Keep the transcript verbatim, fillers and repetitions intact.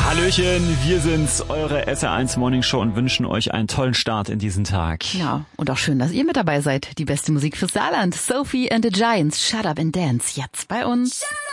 Hallöchen, wir sind's, eure S R eins Morning Show und wünschen euch einen tollen Start in diesen Tag. Ja, und auch schön, dass ihr mit dabei seid. Die beste Musik fürs Saarland. Sophie and the Giants, Shut Up and Dance, jetzt bei uns.